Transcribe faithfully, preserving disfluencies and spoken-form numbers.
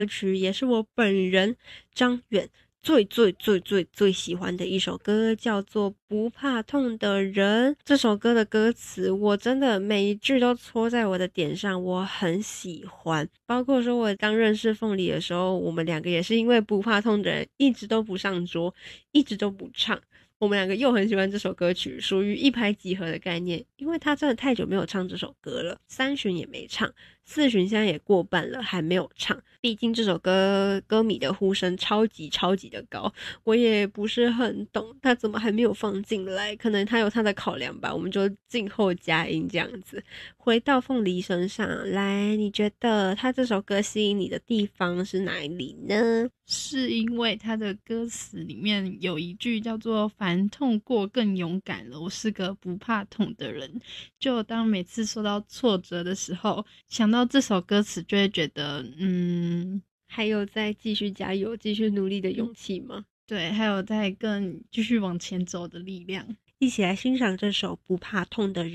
歌曲也是我本人张远最最最最最喜欢的一首歌，叫做《不怕痛的人》。这首歌的歌词我真的每一句都戳在我的点上，我很喜欢。包括说我刚认识凤梨的时候，我们两个也是因为不怕痛的人一直都不上桌，一直都不唱。我们两个又很喜欢这首歌曲，属于一拍即合的概念，因为他真的太久没有唱这首歌了，三巡也没唱，四巡现在也过半了还没有唱，毕竟这首歌歌迷的呼声超级超级的高，我也不是很懂他怎么还没有放进来，可能他有他的考量吧，我们就静候佳音这样子。回到凤梨身上来，你觉得他这首歌吸引你的地方是哪里呢？ 是因为他的歌词里面有一句叫做凡痛过更勇敢了，我是个不怕痛的人。就当每次受到挫折的时候，想到这首歌词就会觉得嗯， 还有再继续加油继续努力的勇气吗？ 对，还有再更继续往前走的力量。 一起来欣赏这首不怕痛的人。